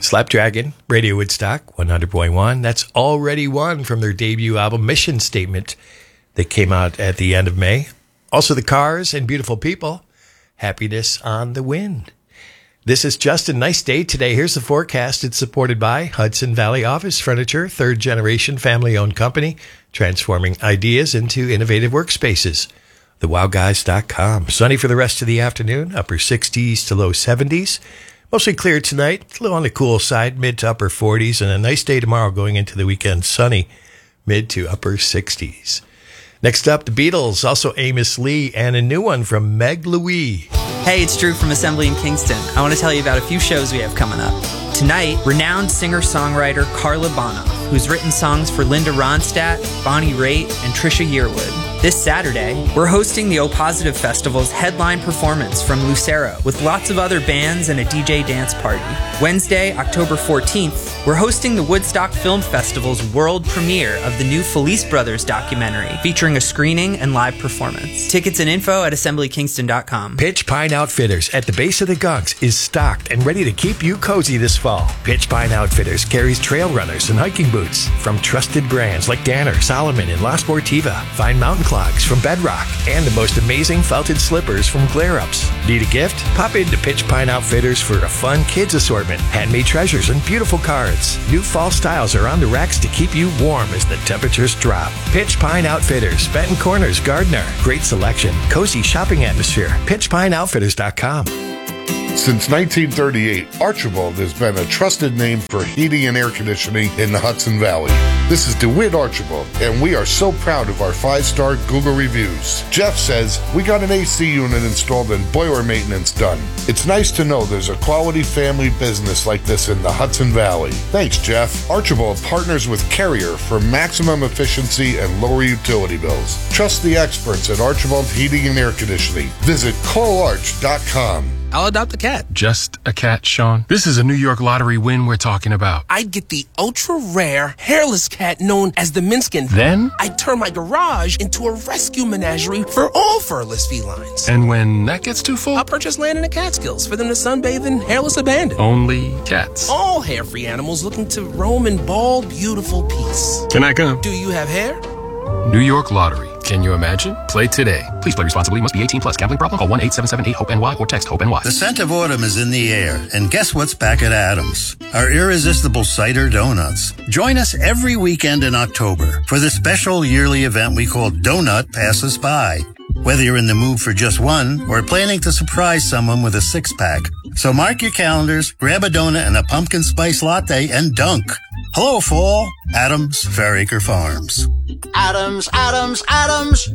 Slapdragon, Radio Woodstock, 100.1. That's Already Won from their debut album, Mission Statement, that came out at the end of May. Also The Cars and Beautiful People, Happiness on the Wind. This is just a nice day today. Here's the forecast. It's supported by Hudson Valley Office Furniture, third-generation family-owned company, transforming ideas into innovative workspaces. TheWowGuys.com. Sunny for the rest of the afternoon, upper 60s to low 70s. Mostly clear tonight, a little on the cool side, mid to upper 40s, and a nice day tomorrow going into the weekend, sunny, mid to upper 60s. Next up, the Beatles, also Amos Lee, and a new one from Meg Louie. Hey, it's Drew from Assembly in Kingston. I want to tell you about a few shows we have coming up. Tonight, renowned singer-songwriter Carla Bonoff, who's written songs for Linda Ronstadt, Bonnie Raitt, and Trisha Yearwood. This Saturday, we're hosting the O Positive Festival's headline performance from Lucero with lots of other bands and a DJ dance party. Wednesday, October 14th, we're hosting the Woodstock Film Festival's world premiere of the new Felice Brothers documentary featuring a screening and live performance. Tickets and info at assemblykingston.com. Pitch Pine Outfitters at the base of the Gunks is stocked and ready to keep you cozy this fall. Pitch Pine Outfitters carries trail runners and hiking boots from trusted brands like Danner, Solomon, and La Sportiva. Find mountain clogs from Bedrock and the most amazing felted slippers from Glare Ups. Need a gift? Pop into Pitch Pine Outfitters for a fun kids assortment, handmade treasures, and beautiful cards. New fall styles are on the racks to keep you warm as the temperatures drop. Pitch Pine Outfitters, Benton Corners, Gardner. Great selection, cozy shopping atmosphere. PitchPineOutfitters.com. Since 1938, Archibald has been a trusted name for heating and air conditioning in the Hudson Valley. This is DeWitt Archibald, and we are so proud of our 5-star Google reviews. Jeff says, we got an AC unit installed and boiler maintenance done. It's nice to know there's a quality family business like this in the Hudson Valley. Thanks, Jeff. Archibald partners with Carrier for maximum efficiency and lower utility bills. Trust the experts at Archibald Heating and Air Conditioning. Visit callarch.com. I'll adopt a cat. Just a cat, Sean? This is a New York Lottery win we're talking about. I'd get the ultra-rare, hairless cat known as the Minskin. Then? I'd turn my garage into a rescue menagerie for all furless felines. And when that gets too full? I'll purchase land in the Catskills for them to sunbathe in hairless abandon. Only cats. All hair-free animals looking to roam in bald, beautiful peace. Can I come? Do you have hair? New York Lottery. Can you imagine? Play today. Please play responsibly. Must be 18 plus. Gambling problem? Call 1-877-8-HOPE-NY or text HOPE-NY. The scent of autumn is in the air, and guess what's back at Adams? Our irresistible cider donuts. Join us every weekend in October for the special yearly event we call Donut Passes By. Whether you're in the mood for just one or planning to surprise someone with a 6-pack. So mark your calendars, grab a donut and a pumpkin spice latte, and dunk. Hello, fall. Adams Fairacre Farms. Adams, Adams, Adams,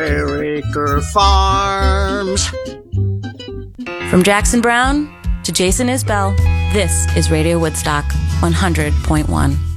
Fairacre Farms. From Jackson Brown to Jason Isbell, this is Radio Woodstock 100.1.